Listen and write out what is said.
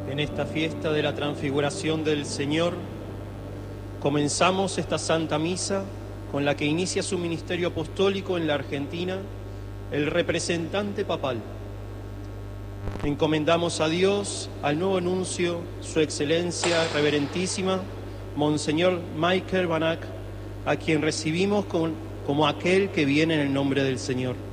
En esta fiesta de la transfiguración del Señor, comenzamos esta Santa Misa con la que inicia su ministerio apostólico en la Argentina el representante papal. Encomendamos a Dios, al nuevo nuncio, su excelencia reverentísima, Monseñor Michael Van Ack, a quien recibimos como aquel que viene en el nombre del Señor.